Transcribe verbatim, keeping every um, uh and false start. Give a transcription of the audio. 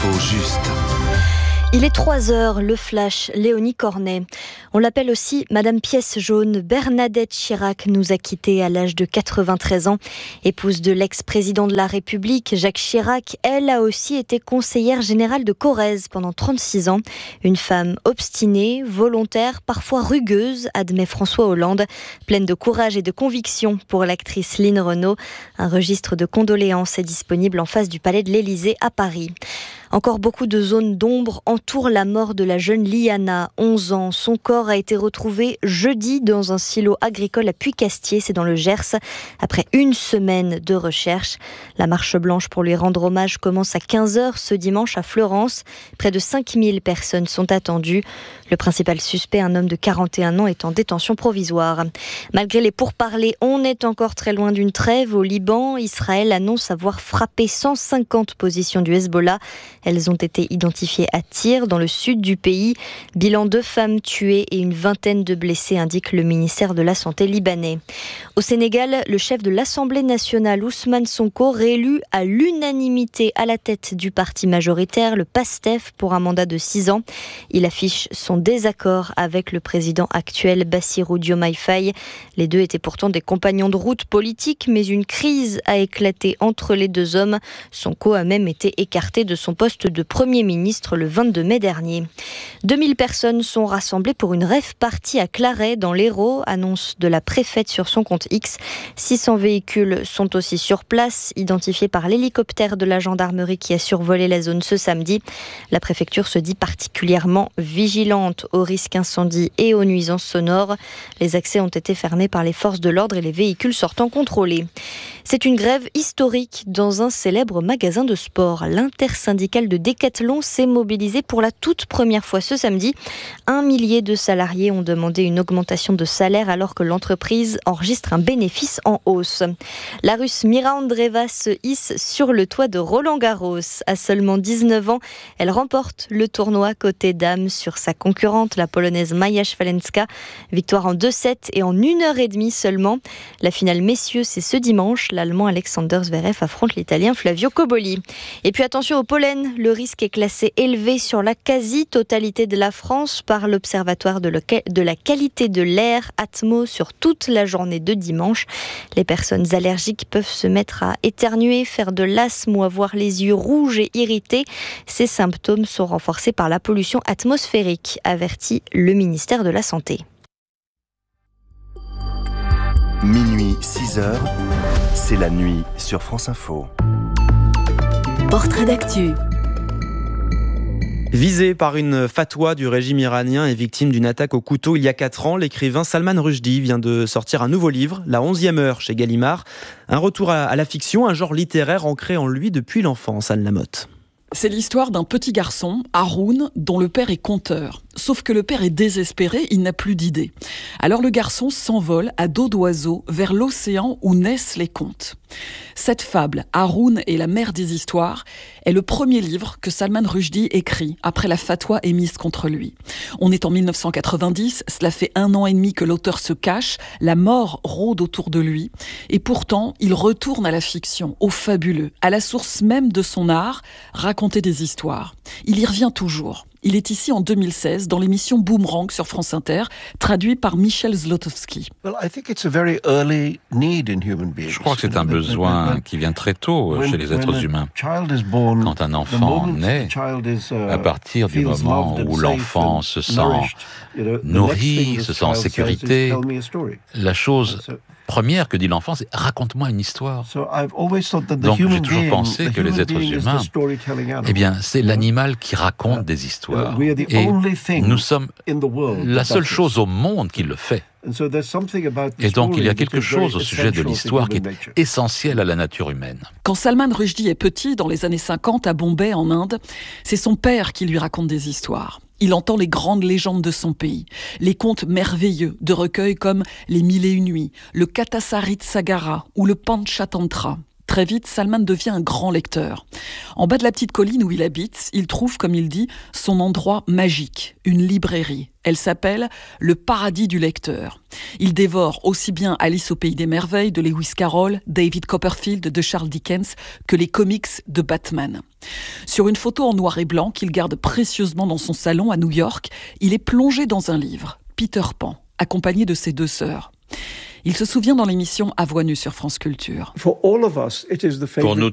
L'info juste. Il est trois heures, le flash, Léonie Cornet. On l'appelle aussi Madame Pièce Jaune. Bernadette Chirac nous a quittés à l'âge de quatre-vingt-treize ans. Épouse de l'ex-président de la République, Jacques Chirac, elle a aussi été conseillère générale de Corrèze pendant trente-six ans. Une femme obstinée, volontaire, parfois rugueuse, admet François Hollande. Pleine de courage et de conviction pour l'actrice Line Renaud. Un registre de condoléances est disponible en face du Palais de l'Élysée à Paris. Encore beaucoup de zones d'ombre entourent la mort de la jeune Liana, onze ans. Son corps a été retrouvé jeudi dans un silo agricole à Puy-Castier, c'est dans le Gers, après une semaine de recherche. La marche blanche pour lui rendre hommage commence à quinze heures ce dimanche à Fleurance. Près de cinq mille personnes sont attendues. Le principal suspect, un homme de quarante et un ans, est en détention provisoire. Malgré les pourparlers, on est encore très loin d'une trêve. Au Liban, Israël annonce avoir frappé cent cinquante positions du Hezbollah. Elles ont été identifiées à Tyr, dans le sud du pays. Bilan deux femmes tuées et une vingtaine de blessés, indique le ministère de la Santé libanais. Au Sénégal, le chef de l'Assemblée nationale, Ousmane Sonko, réélu à l'unanimité à la tête du parti majoritaire, le PASTEF, pour un mandat de six ans. Il affiche son désaccord avec le président actuel, Bassirou Diomaye Faye. Les deux étaient pourtant des compagnons de route politiques, mais une crise a éclaté entre les deux hommes. Sonko a même été écarté de son poste de Premier ministre le vingt-deux mai dernier. deux mille personnes sont rassemblées pour une rave party à Claret, dans l'Hérault, annonce de la préfète sur son compte X. six cents véhicules sont aussi sur place, identifiés par l'hélicoptère de la gendarmerie qui a survolé la zone ce samedi. La préfecture se dit particulièrement vigilante aux risques incendie et aux nuisances sonores. Les accès ont été fermés par les forces de l'ordre et les véhicules sortant contrôlés. C'est une grève historique dans un célèbre magasin de sport. L'intersyndicale de Décathlon s'est mobilisée pour la toute première fois ce samedi. Un millier de salariés ont demandé une augmentation de salaire alors que l'entreprise enregistre un bénéfice en hausse. La Russe Mira Andreeva se hisse sur le toit de Roland-Garros. À seulement dix-neuf ans, elle remporte le tournoi côté dames sur sa concurrente, la Polonaise Maja Szwalenska. Victoire en deux sept et en une heure et demie seulement. La finale messieurs, c'est ce dimanche. L'Allemand Alexander Zverev affronte l'Italien Flavio Cobolli. Et puis attention au pollen, le risque est classé élevé sur la quasi-totalité de la France par l'Observatoire de, le... de la qualité de l'air Atmo sur toute la journée de dimanche. Les personnes allergiques peuvent se mettre à éternuer, faire de l'asthme ou avoir les yeux rouges et irrités. Ces symptômes sont renforcés par la pollution atmosphérique, avertit le ministère de la Santé. Minuit, six heures, c'est la nuit sur France Info. Portrait d'actu. Visé par une fatwa du régime iranien et victime d'une attaque au couteau il y a quatre ans, l'écrivain Salman Rushdie vient de sortir un nouveau livre, La onzième heure chez Gallimard. Un retour à la fiction, un genre littéraire ancré en lui depuis l'enfance, Anne Lamotte. C'est l'histoire d'un petit garçon, Haroun, dont le père est conteur. Sauf que le père est désespéré, il n'a plus d'idées. Alors le garçon s'envole à dos d'oiseau vers l'océan où naissent les contes. Cette fable, Haroun et la mère des histoires, est le premier livre que Salman Rushdie écrit après la fatwa émise contre lui. On est en mille neuf cent quatre-vingt-dix, cela fait un an et demi que l'auteur se cache, la mort rôde autour de lui, et pourtant il retourne à la fiction, au fabuleux, à la source même de son art, raconter des histoires. Il y revient toujours. Il est ici en deux mille seize dans l'émission Boomerang sur France Inter, traduit par Michel Zlotowski. Je crois que c'est un besoin qui vient très tôt chez les êtres humains. Quand un enfant naît, à partir du moment où l'enfant se sent nourri, se sent en sécurité, la chose première que dit l'enfant, c'est « raconte-moi une histoire ». Donc j'ai toujours pensé que les êtres humains, eh bien, c'est l'animal qui raconte des histoires. Et nous sommes la seule chose au monde qui le fait. Et donc il y a quelque chose au sujet de l'histoire qui est essentiel à la nature humaine. Quand Salman Rushdie est petit, dans les années cinquante, à Bombay, en Inde, c'est son père qui lui raconte des histoires. Il entend les grandes légendes de son pays, les contes merveilleux de recueils comme Les Mille et Une Nuits, le Kathasarit-Sagara ou le Panchatantra. Très vite, Salman devient un grand lecteur. En bas de la petite colline où il habite, il trouve, comme il dit, son endroit magique, une librairie. Elle s'appelle « Le paradis du lecteur ». Il dévore aussi bien Alice au pays des merveilles de Lewis Carroll, David Copperfield de Charles Dickens que les comics de Batman. Sur une photo en noir et blanc qu'il garde précieusement dans son salon à New York, il est plongé dans un livre, Peter Pan, accompagné de ses deux sœurs. Il se souvient dans l'émission À Voix nue sur France Culture. Pour nous